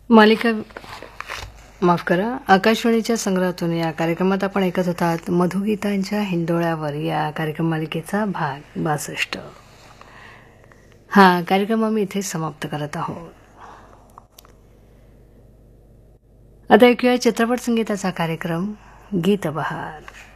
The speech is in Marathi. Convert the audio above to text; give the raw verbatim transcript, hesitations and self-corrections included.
मालिका माफ करा आकाशवाणीच्या संग्रहातून या कार्यक्रमात आपण ऐकत होतात मधुगीतांच्या हिंदोळ्यावर या कार्यक्रम मालिकेचा भाग बासष्ट. हा कार्यक्रम आम्ही इथे समाप्त करत आहोत. आता ऐकूया चित्रपट संगीताचा कार्यक्रम गीतबहार.